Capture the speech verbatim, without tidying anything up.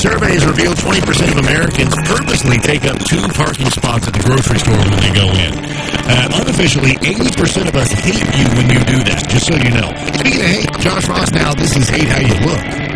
survey has revealed twenty percent of Americans purposely take up two parking spots at the grocery store when they go in. Uh, unofficially, eighty percent of us hate you when you do that, just so you know. Speaking of hate, Josh Ross now, this is Hate How You Look.